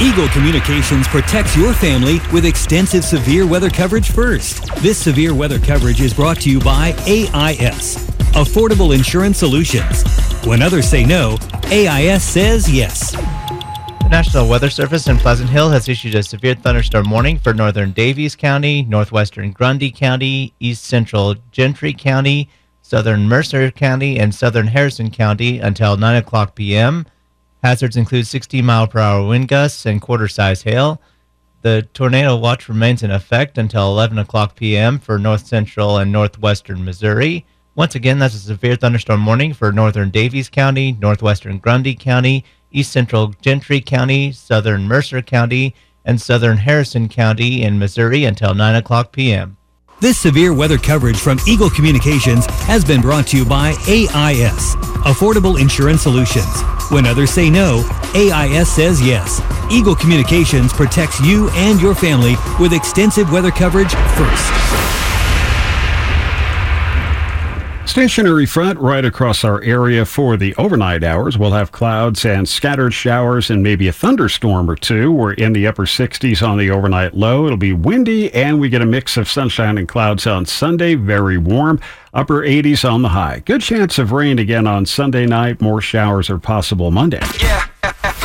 Eagle Communications protects your family with extensive severe weather coverage first. This severe weather coverage is brought to you by AIS, Affordable Insurance Solutions. When others say no, AIS says yes. The National Weather Service in Pleasant Hill has issued a severe thunderstorm warning for northern Davies County, northwestern Grundy County, east central Gentry County, southern Mercer County, and southern Harrison County until 9 o'clock p.m. Hazards include 60-mile-per-hour wind gusts and quarter-size hail. The tornado watch remains in effect until 11 o'clock p.m. for north central and northwestern Missouri. Once again, that's a severe thunderstorm warning for northern Davies County, northwestern Grundy County, east central Gentry County, southern Mercer County, and southern Harrison County in Missouri until 9 o'clock p.m. This severe weather coverage from Eagle Communications has been brought to you by AIS, Affordable Insurance Solutions. When others say no, AIS says yes. Eagle Communications protects you and your family with extensive weather coverage first. Stationary front right across our area for the overnight hours. We'll have clouds and scattered showers and maybe a thunderstorm or two. We're in the upper 60s on the overnight low. It'll be windy and we get a mix of sunshine and clouds on Sunday. Very warm. Upper 80s on the high. Good chance of rain again on Sunday night. More showers are possible Monday. Yeah.